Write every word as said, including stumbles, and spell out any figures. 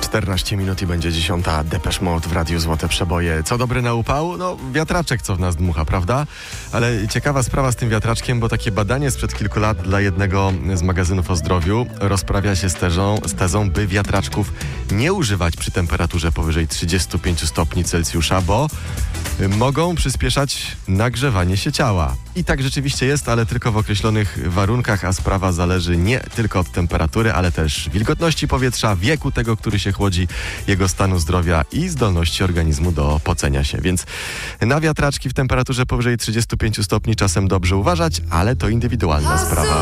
czternaście minut i będzie dziesiąta. Depeche Mode w Radiu Złote Przeboje. Co dobre na upał? No wiatraczek, co w nas dmucha, prawda? Ale ciekawa sprawa z tym wiatraczkiem, bo takie badanie sprzed kilku lat dla jednego z magazynów o zdrowiu rozprawia się z tezą, z tezą, by wiatraczków nie używać przy temperaturze powyżej trzydziestu pięciu stopni Celsjusza, bo mogą przyspieszać nagrzewanie się ciała. I tak rzeczywiście jest, ale tylko w określonych warunkach, a sprawa zależy nie tylko od temperatury, ale też wilgotności powietrza, wieku tego, który się chłodzi, jego stanu zdrowia i zdolności organizmu do pocenia się. Więc na wiatraczki w temperaturze powyżej trzydziestu pięciu stopni czasem dobrze uważać, ale to indywidualna sprawa.